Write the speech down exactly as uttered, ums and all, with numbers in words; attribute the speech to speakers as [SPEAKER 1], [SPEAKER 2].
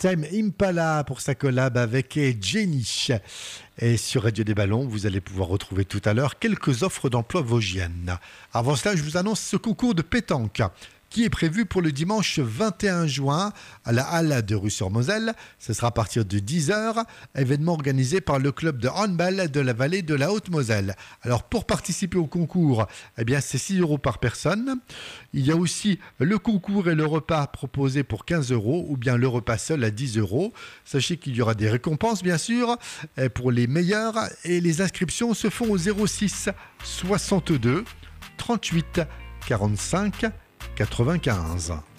[SPEAKER 1] Time Impala pour sa collab avec Jenny. Et sur Radio des Ballons, vous allez pouvoir retrouver tout à l'heure quelques offres d'emploi vosgiennes. Avant cela, je vous annonce ce concours de pétanque qui est prévu pour le dimanche vingt et un juin à la Halle de Rue-sur-Moselle. Ce sera à partir de dix heures, événement organisé par le club de handball de la vallée de la Haute-Moselle. Alors pour participer au concours, eh bien c'est six euros par personne. Il y a aussi le concours et le repas proposés pour quinze euros ou bien le repas seul à dix euros. Sachez qu'il y aura des récompenses bien sûr pour les meilleurs et les inscriptions se font au zéro six soixante-deux trente-huit quarante-cinq quatre-vingt-quinze.